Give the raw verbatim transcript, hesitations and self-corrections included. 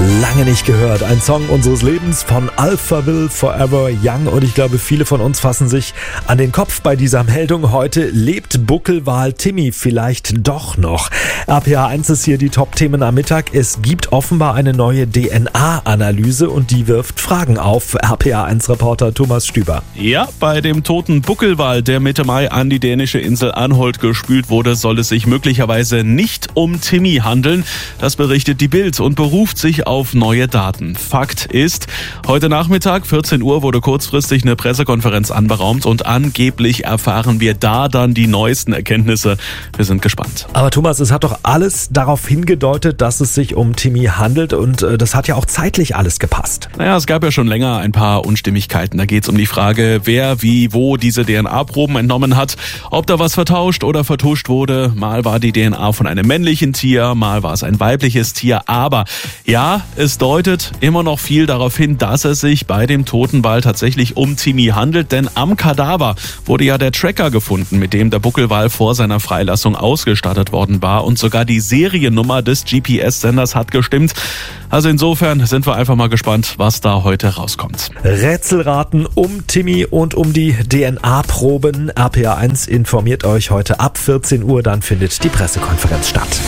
Lange nicht gehört. Ein Song unseres Lebens von Alphaville, Forever Young. Und ich glaube, viele von uns fassen sich an den Kopf bei dieser Meldung. Heute lebt Buckelwal Timmy vielleicht doch noch. R P A eins ist hier die Top-Themen am Mittag. Es gibt offenbar eine neue D N A-Analyse und die wirft Fragen auf. R P A eins Reporter Thomas Stüber. Ja, bei dem toten Buckelwal, der Mitte Mai an die dänische Insel Anholt gespült wurde, soll es sich möglicherweise nicht um Timmy handeln. Das berichtet die Bild und beruft sich auf neue Daten. Fakt ist, heute Nachmittag, vierzehn Uhr, wurde kurzfristig eine Pressekonferenz anberaumt und angeblich erfahren wir da dann die neuesten Erkenntnisse. Wir sind gespannt. Aber Thomas, es hat doch alles darauf hingedeutet, dass es sich um Timmy handelt und äh, das hat ja auch zeitlich alles gepasst. Naja, es gab ja schon länger ein paar Unstimmigkeiten. Da geht es um die Frage, wer, wie, wo diese D N A-Proben entnommen hat, ob da was vertauscht oder vertuscht wurde. Mal war die D N A von einem männlichen Tier, mal war es ein weibliches Tier. Aber ja, es deutet immer noch viel darauf hin, dass es sich bei dem toten Wal tatsächlich um Timmy handelt. Denn am Kadaver wurde ja der Tracker gefunden, mit dem der Buckelwal vor seiner Freilassung ausgestattet worden war. Und sogar die Seriennummer des G P S-Senders hat gestimmt. Also insofern sind wir einfach mal gespannt, was da heute rauskommt. Rätselraten um Timmy und um die D N A-Proben. R P A eins informiert euch heute ab vierzehn Uhr, dann findet die Pressekonferenz statt.